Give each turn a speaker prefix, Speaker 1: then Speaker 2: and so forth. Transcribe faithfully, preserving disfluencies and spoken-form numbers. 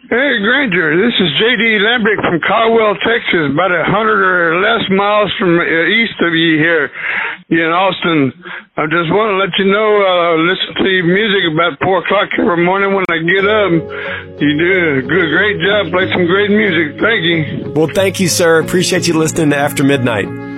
Speaker 1: Hey, Granger, this is J D Lambrick from Caldwell, Texas, about a hundred or less miles from uh, east of you here in Austin. I just want to let you know, uh, listen to your music about four o'clock every morning when I get up. You do a good, great job, play some great music. Thank you.
Speaker 2: Well, thank you, sir. Appreciate you listening to After Midnight.